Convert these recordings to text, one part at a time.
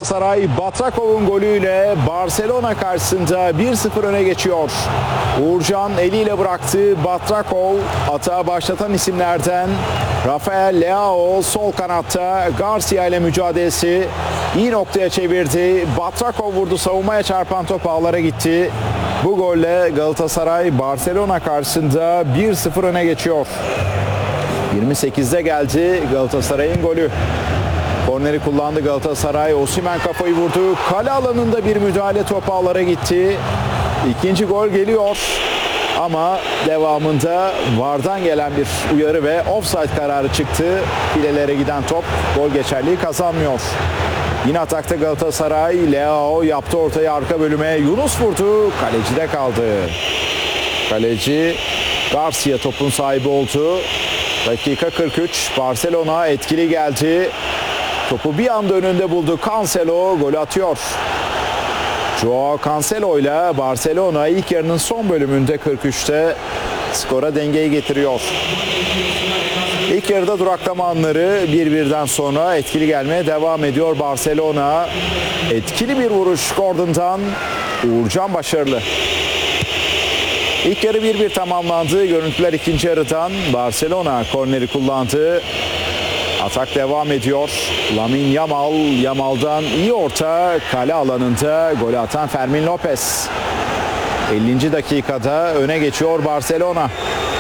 Galatasaray Batrakov'un golüyle Barcelona karşısında 1-0 öne geçiyor. Uğurcan eliyle bıraktı. Batrakov atağı başlatan isimlerden. Rafael Leao sol kanatta Garcia ile mücadelesi iyi noktaya çevirdi. Batrakov vurdu, savunmaya çarpan top ağlara gitti. Bu golle Galatasaray Barcelona karşısında 1-0 öne geçiyor. 28'de geldi Galatasaray'ın golü. Korneri kullandı Galatasaray. Osimhen kafayı vurdu. Kale alanında bir müdahale, top ağlara gitti. İkinci gol geliyor. Ama devamında VAR'dan gelen bir uyarı ve offside kararı çıktı. Filelere giden top gol geçerliği kazanmıyor. Yine atakta Galatasaray. Leao yaptı ortayı arka bölüme. Yunus vurdu. Kalecide kaldı. Kaleci Garcia topun sahibi oldu. Dakika 43. Barcelona etkili geldi. Topu bir anda önünde buldu. Cancelo golü atıyor. Joao Cancelo ile Barcelona ilk yarının son bölümünde 43'te skora dengeyi getiriyor. İlk yarıda duraklama anları 1-1'den sonra etkili gelmeye devam ediyor Barcelona. Etkili bir vuruş Gordon'dan. Uğurcan başarılı. İlk yarı 1-1 tamamlandı. Görüntüler ikinci yarıdan. Barcelona korneri kullandı. Atak devam ediyor. Lamine Yamal'dan iyi orta, kale alanında golü atan Fermin Lopez. 50. dakikada öne geçiyor Barcelona.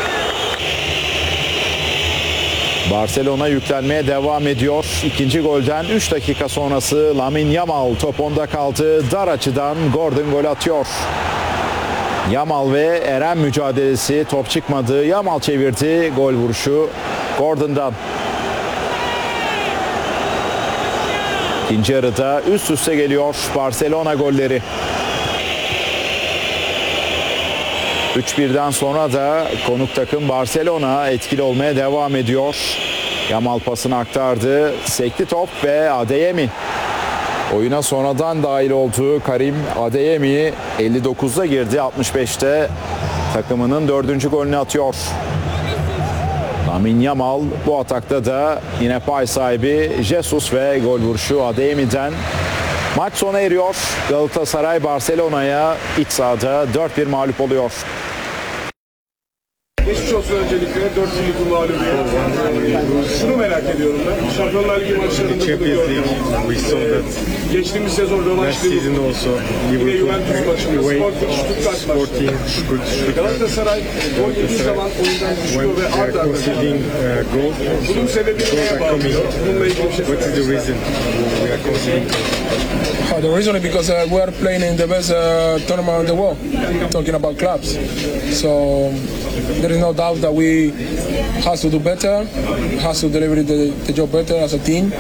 Barcelona yüklenmeye devam ediyor. İkinci golden 3 dakika sonrası Lamine Yamal top onda kaldı. Dar açıdan Gordon gol atıyor. Yamal ve Eren mücadelesi, top çıkmadı. Yamal çevirdi. Gol vuruşu Gordon'dan. İkinci yarıda üst üste geliyor Barcelona golleri. 3-1'den sonra da konuk takım Barcelona etkili olmaya devam ediyor. Yamal pasını aktardı. Sekti top ve Adeyemi. Oyuna sonradan dahil olduğu Karim Adeyemi 59'da girdi. 65'te takımının 4. golünü atıyor. Lamine Yamal bu atakta da yine pay sahibi Jesus ve gol vuruşu Adeyemi'den. Maç sona eriyor. Galatasaray Barcelona'ya iç sahada 4-1 mağlup oluyor. Geçmiş olsun öncelikle 4-1'lik mağlubiyet. Şunu merak ediyorum ben. Şampiyonlar Ligi maçlarında bunu gördüm. Geçtiğimiz sezon rövanş dedik. Yine Juventus maçında, Sporting Stuttgart maçında. Galatasaray gol yediği zaman oyundan düşüyor ve arda arda. Bunun sebebi neye bağlıyor? Bununla ilgili bir şey söyleyeyim. The reason is because we are playing in the best tournament in the world, talking about clubs. So there is no doubt that we have to do better, has to deliver the job better as a team.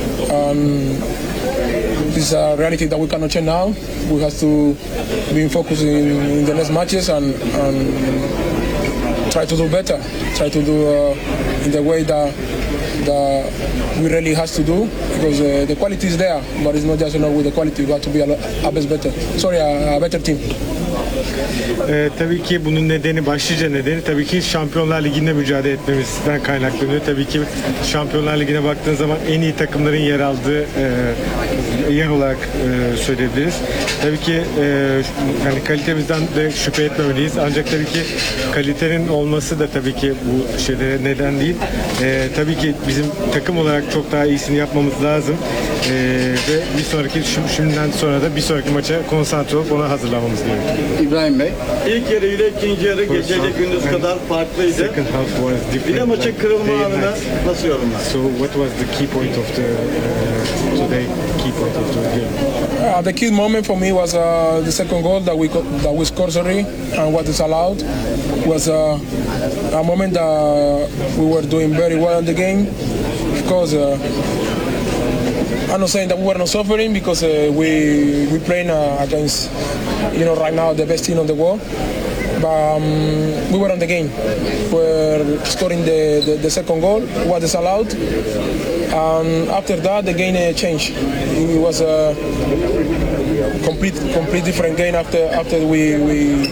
This is a reality that we cannot change now. We have to be focused in the next matches and try to do better, try to do in the way that we really has to do, because the quality is there, but it's not just enough with the quality. We have to be a bit better. Sorry, a better team. Tabii ki bunun nedeni, başlıca nedeni tabii ki Şampiyonlar Ligi'nde mücadele etmemizden kaynaklanıyor. Tabii ki Şampiyonlar Ligi'ne baktığın zaman en iyi takımların yer aldığı yer olarak söyleyebiliriz. Tabii ki yani kalitemizden de şüphe etmemeliyiz. Ancak tabii ki kalitenin olması da tabii ki bu şeylere neden değil. Tabii ki bizim takım olarak çok daha iyisini yapmamız lazım. Ve bir sonraki şimdiden sonra da bir sonraki maça konsantre olup ona hazırlanmamız gerekiyor. İbrahim Bey. İlk yarı ile ikinci yarı geceyle gündüz kadar farklıydı. Bir de maçın kırılma anını nasıl yorumlar? So what was the key point of the today key point of the game? The key moment for me was the second goal that we scored, and what is allowed was a moment that we were doing very well in the game. Of course, I'm not saying that we were not suffering, because we playing against, right now the best team in the world. But we were on the game. We're scoring the second goal, what is allowed. And after that, the game changed. It was a complete different game after we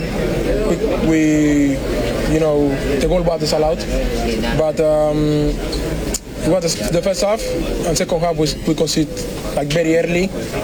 the goal was allowed. But it was the first half, and second half we conceded like very early.